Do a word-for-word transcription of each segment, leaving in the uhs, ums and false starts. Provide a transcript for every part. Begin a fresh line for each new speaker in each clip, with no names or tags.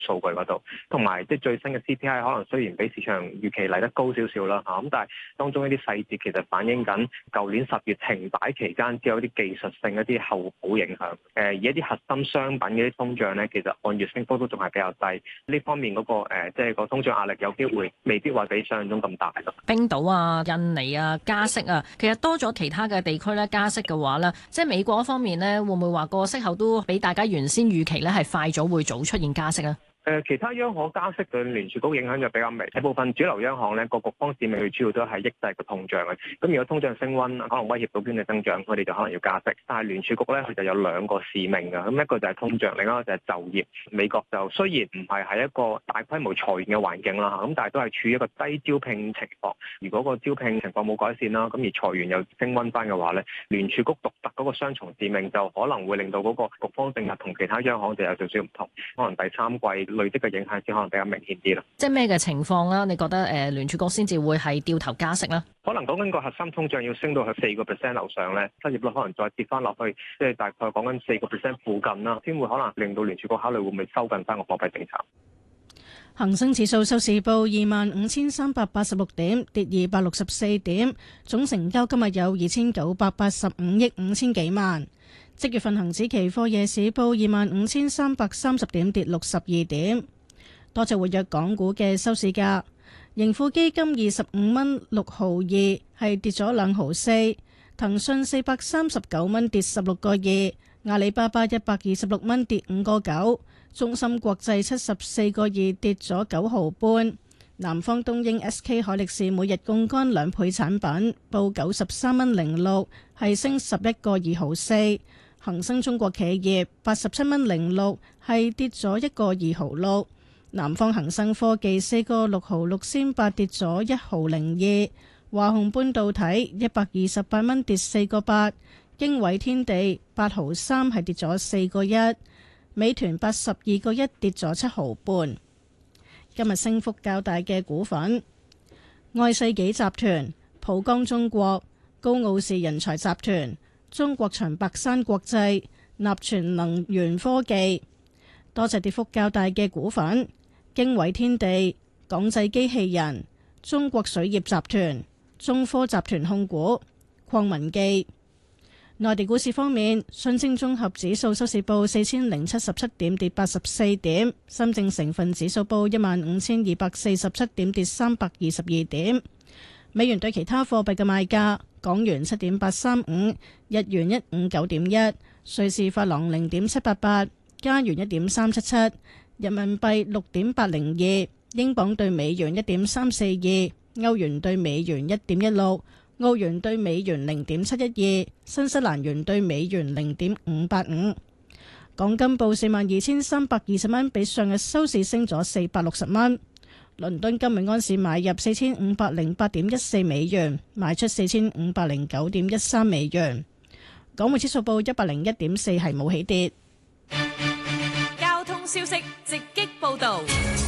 數據嗰度，同埋即係最新嘅 C P I 可能雖然比市場預期嚟得高少少啦嚇，咁但係當中一啲細節其實反映緊舊年十月停擺期間只有一啲技術性一啲後補影響。誒而一啲核心商品嘅啲通脹咧，其實按月升幅都仲係比較低。呢方面嗰個誒即係個通脹壓力有機會未必話比想象中咁大咯。
冰島啊、印尼啊加息啊，其實多咗其他嘅地區咧加息嘅話咧，即係美國方面咧，會唔會話個息口都比大家原先預期咧係快咗會早出現加息啊？
誒其他央行加息對聯儲局影響就比較微，大部分主流央行咧個局方使命佢主要都係抑制個通脹嘅。咁如果通脹升溫，可能威脅到經濟增長，佢哋就可能要加息。但係聯儲局咧佢就有兩個使命嘅，咁一個就係通脹，另一個就係就業。美國就雖然唔係喺一個大規模裁員嘅環境啦，咁但係都係處於一個低招聘情況。如果個招聘情況冇改善啦，咁而裁員又升溫翻嘅話咧，聯儲局獨特嗰個雙重使命就可能會令到嗰個局方政策同其他央行就有少少唔同，可能第三季累積嘅影響先可能比較明顯啲咯。
即係咩嘅情況啦？你覺得誒聯儲局先至會係掉頭加息咧？
可能講緊個核心通脹要升到去四個 percent 樓上咧，失業率可能再跌翻落去，即係大概講緊四個 percent 附近啦，先會可能令到聯儲局考慮會唔會收緊翻個貨幣政策。
恒生指數收市報二萬五千三百八十六點，跌二百六十四點，總成交今日有二千九百八十五億五千幾萬。即月份恒指期貨夜市報二萬五千三百三十點，跌六十二點。多隻活躍港股嘅收市價，盈富基金二十五蚊六毫二，係跌咗兩毫四。騰訊四百三十九蚊，跌十六個二。阿里巴巴一百二十六蚊，跌五個九。中芯國際七十四個二，跌咗九毫半。南方東英 S K 海力士每日槓桿兩倍產品，報九十三蚊零六，係升十一個二毫四。恒生中國企業八十七蚊零六，係跌咗一個二毫六。南方恒生科技四個六毫六仙八，跌咗一毫零二。華虹半導體一百二十八蚊，跌四個八。經緯天地八毫三，係跌咗四個一。美團八十二個一，跌咗七毫半。今日升幅較大嘅股份：愛世紀集團、浦江中國、高傲視人才集團、中國長白山國際、立全能源科技。多隻跌幅較大嘅股份：經緯天地、港製機器人、中國水業集團、中科集團控股、礦文記。內地股市方面，上證綜合指數收市報四千零七十七點，跌八十四點；深證成分指數報一萬五千二百四十七點，跌三百二十二點。美元對其他貨幣嘅賣價：港元七點八三五，日元一五九點一，瑞士法郎零點七八八，加元一點三七七，人民幣六點八零二，英鎊對美元一點三四二，歐元對美元一點一六。澳元兌美元零點七一二，新西蘭元兌美元零點五八五。港金報四萬二千三百二十蚊，比上日收市升咗四百六十蚊。倫敦金每安士買入四千五百零八點一四美元，賣出四千五百零九點一三美元。港匯指數報一百零一點四，係冇起跌。
交通消息直擊報道。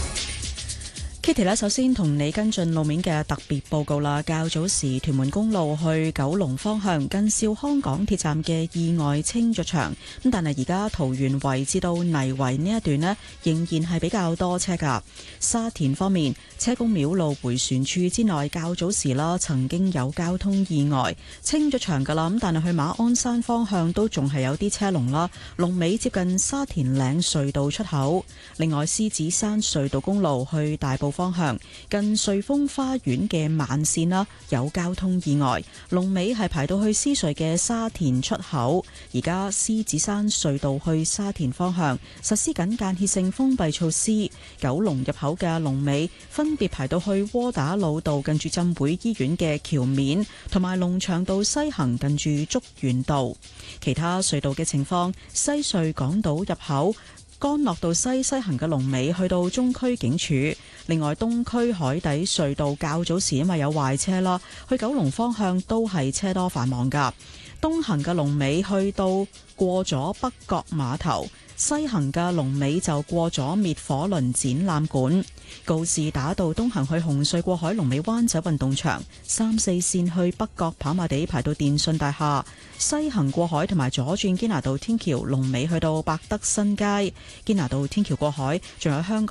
Kitty 咧，首先同你跟進路面嘅特別報告啦。較早時屯門公路去九龍方向近兆康港鐵站嘅意外清咗場，咁但係而家桃園圍至到泥圍呢一段呢，仍然係比較多車噶。沙田方面，車公廟路迴旋處之內較早時啦，曾經有交通意外清咗場噶啦，咁但係去馬鞍山方向都仲係有啲車龍啦。龍尾接近沙田嶺隧道出口。另外，獅子山隧道公路去大埔方向近瑞豐花園嘅慢線啦，有交通意外，龍尾係排到去獅隧嘅沙田出口。而家獅子山隧道去沙田方向實施緊間歇性封閉措施，九龍入口嘅龍尾分別排到去窩打老道近住浸會醫院嘅橋面，同埋龍翔道西行近住竹園道。其他隧道嘅情況，西隧港島入口干諾道西西行嘅龍尾去到中區警署。另外，東區海底隧道較早時因為有壞車啦，去九龍方向都係車多繁忙噶。東行嘅龍尾去到過咗北角碼頭， 西行嘅龍尾就過咗滅火輪展覽館。告士打道東行去紅隧過海龍尾灣仔運動場，三四線去北角跑馬地排到電訊大廈。西行過海同埋左轉堅拿道天橋龍尾去到百德新街。堅拿道天橋過海仲有香港